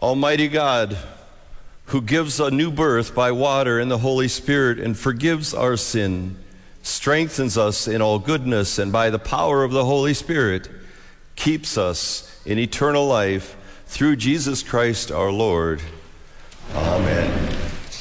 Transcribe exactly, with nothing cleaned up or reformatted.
Almighty God, who gives a new birth by water and the Holy Spirit and forgives our sin, strengthens us in all goodness, and by the power of the Holy Spirit keeps us in eternal life through Jesus Christ our Lord. Amen.